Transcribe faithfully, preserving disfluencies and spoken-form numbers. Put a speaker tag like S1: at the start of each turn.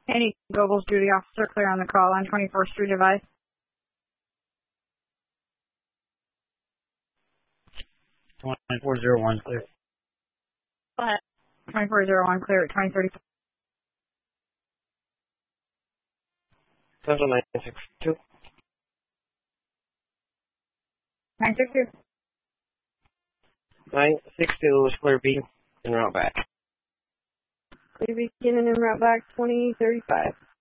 S1: Any Gobles duty officer clear on the call on twenty-fourth Street advice.
S2: twenty-four oh one clear.
S1: Go ahead. twenty-four oh one clear at twenty thirty-four.
S2: Central nine six two.
S1: nine six two.
S2: nine six two is clear B, en route back.
S1: Clear B, in and route back twenty thirty-five.